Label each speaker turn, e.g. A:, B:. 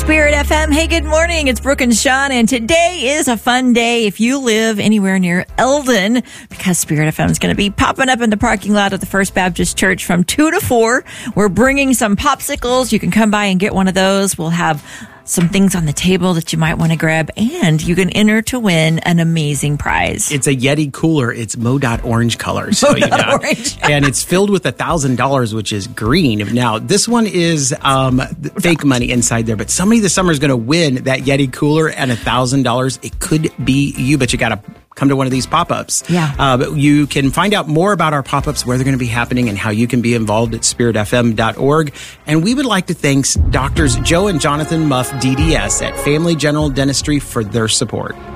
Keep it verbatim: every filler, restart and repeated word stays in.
A: Spirit F M. Hey, good morning. It's Brooke and Sean, and today is a fun day if you live anywhere near Eldon, because Spirit F M is going to be popping up in the parking lot of the First Baptist Church from two to four. We're bringing some popsicles. You can come by and get one of those. We'll have some things on the table that you might want to grab, and you can enter to win an amazing prize.
B: It's a Yeti cooler. It's MoDOT orange color. So,
A: MoDOT
B: you know,
A: orange.
B: And it's filled with one thousand dollars, which is green. Now, this one is um, fake money inside there, but somebody this summer is going to win that Yeti cooler and one thousand dollars. It could be you, but you got to come to one of these pop-ups.
A: Yeah.
B: Uh, but you can find out more about our pop-ups, where they're going to be happening, and how you can be involved at spirit f m dot org. And we would like to thank Doctors Joe and Jonathan Muff, D D S, at Family General Dentistry for their support.